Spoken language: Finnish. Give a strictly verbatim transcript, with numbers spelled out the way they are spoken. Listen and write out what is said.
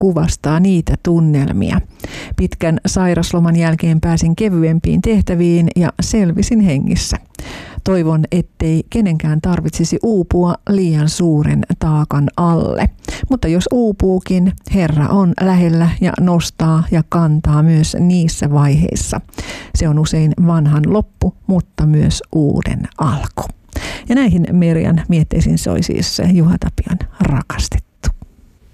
kuvastaa niitä tunnelmia. Pitkän sairasloman jälkeen pääsin kevyempiin tehtäviin ja selvisin hengissä. Toivon, ettei kenenkään tarvitsisi uupua liian suuren taakan alle. Mutta jos uupuukin, Herra on lähellä ja nostaa ja kantaa myös niissä vaiheissa. Se on usein vanhan loppu, mutta myös uuden alku. Ja näihin Merjan mietteisiin soi siis Juha Tapion Rakastettu.